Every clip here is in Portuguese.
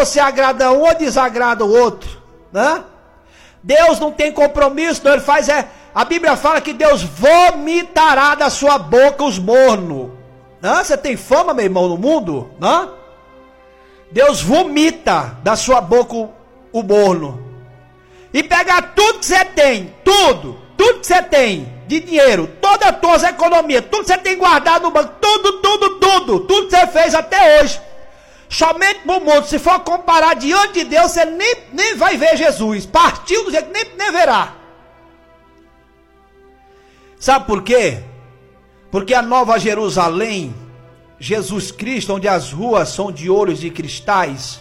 você agrada um ou desagrada o outro, né? Deus não tem compromisso, não, ele faz a Bíblia fala que Deus vomitará da sua boca os mornos. Você tem fama, meu irmão, no mundo? Deus vomita da sua boca o morno. E pega tudo que você tem, tudo que você tem de dinheiro, todas as tuas economias, tudo que você tem guardado no banco, tudo que você fez até hoje, somente no mundo, se for comparar diante de Deus, você nem vai ver Jesus. Partiu do jeito que nem verá. Sabe por quê? Porque a Nova Jerusalém, Jesus Cristo, onde as ruas são de ouro e de cristais,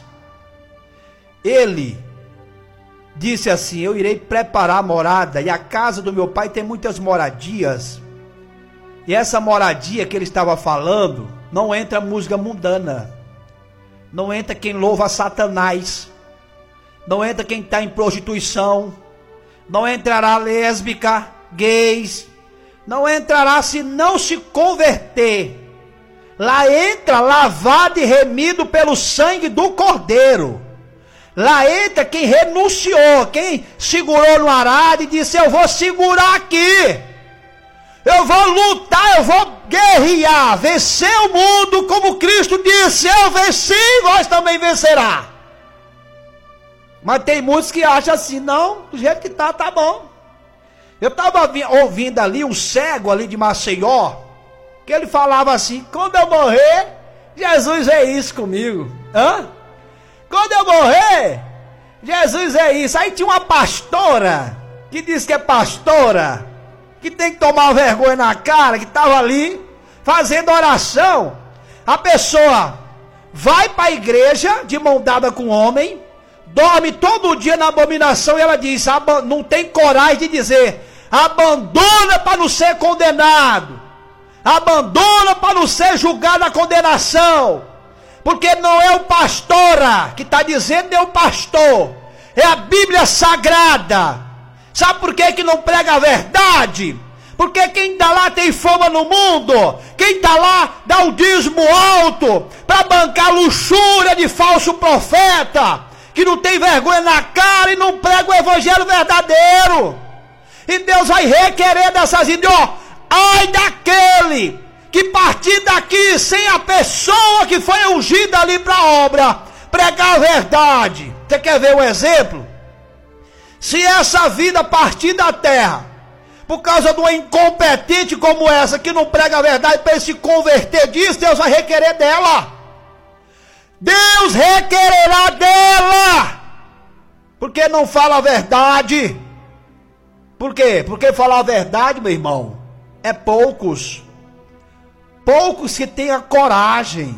ele disse assim: eu irei preparar a morada, e a casa do meu pai tem muitas moradias. E essa moradia que ele estava falando, não entra música mundana, não entra quem louva Satanás, não entra quem está em prostituição, não entrará lésbica, gays, não entrará se não se converter. Lá entra lavado e remido pelo sangue do Cordeiro. Lá entra quem renunciou, quem segurou no arado e disse: eu vou segurar aqui, eu vou lutar, eu vou guerrear, vencer o mundo, como Cristo disse: eu venci, vós também vencerá. Mas tem muitos que acham assim: não, do jeito que tá bom. Eu estava ouvindo ali um cego ali de Maceió, que ele falava assim: quando eu morrer, Jesus é isso comigo. Quando eu morrer, Jesus é isso. Aí tinha uma pastora, que disse que é pastora, que tem que tomar vergonha na cara, que estava ali, fazendo oração. A pessoa vai para a igreja, de mão dada com o homem, dorme todo dia na abominação, e ela diz, não tem coragem de dizer, abandona para não ser condenado, abandona para não ser julgado na condenação. Porque não é o pastora que está dizendo, é o pastor, é a Bíblia Sagrada. Sabe por que não prega a verdade? Porque quem está lá tem fama no mundo, quem está lá dá o dízimo alto para bancar a luxúria de falso profeta, que não tem vergonha na cara e não prega o evangelho verdadeiro. E Deus vai requerer dessas ideias: ai daquele que partir daqui sem a pessoa que foi ungida ali para a obra, pregar a verdade. Você quer ver um exemplo? Se essa vida partir da terra, por causa de uma incompetente como essa, que não prega a verdade, para ele se converter disso, Deus vai requerer dela. Deus requererá dela, porque não fala a verdade. Por quê? Porque falar a verdade, meu irmão, é poucos que têm a coragem.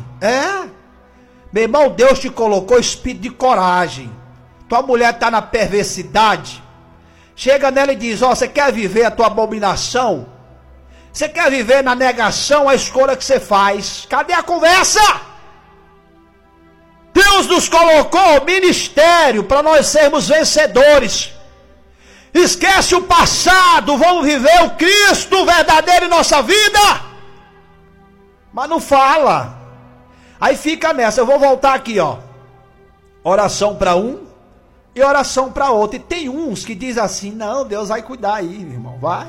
Meu irmão, Deus te colocou espírito de coragem. Tua mulher está na perversidade, chega nela e diz: você quer viver a tua abominação? Você quer viver na negação a escolha que você faz? Cadê a conversa? Deus nos colocou ministério para nós sermos vencedores. Esquece o passado, vamos viver o Cristo verdadeiro em nossa vida. Mas não fala. Aí fica nessa. Eu vou voltar aqui, oração para um e oração para outro. E tem uns que dizem assim: não, Deus vai cuidar aí, meu irmão, vai.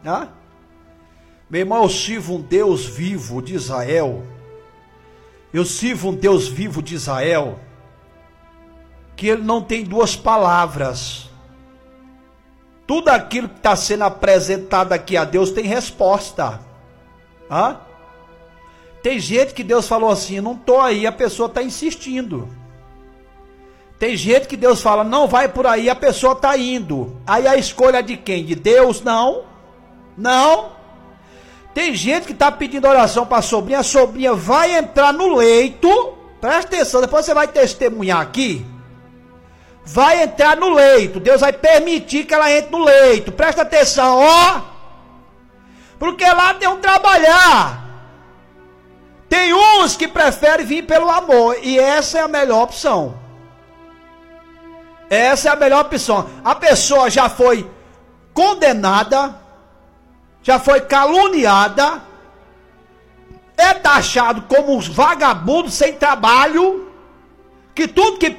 Meu irmão, eu sirvo um Deus vivo de Israel. Eu sirvo um Deus vivo de Israel, que ele não tem duas palavras. Tudo aquilo que está sendo apresentado aqui a Deus tem resposta. Tem gente que Deus falou assim: não estou aí, a pessoa está insistindo. Tem gente que Deus fala: não vai por aí, a pessoa está indo. Aí a escolha é de quem? De Deus? Não. Tem gente que está pedindo oração para a sobrinha vai entrar no leito. Presta atenção, depois você vai testemunhar aqui. Vai entrar no leito, Deus vai permitir que ela entre no leito. Presta atenção, porque lá tem um trabalhar. Tem uns que preferem vir pelo amor, e essa é a melhor opção. Essa é a melhor opção. A pessoa já foi condenada, já foi caluniada, é taxado como um vagabundo sem trabalho, que tudo que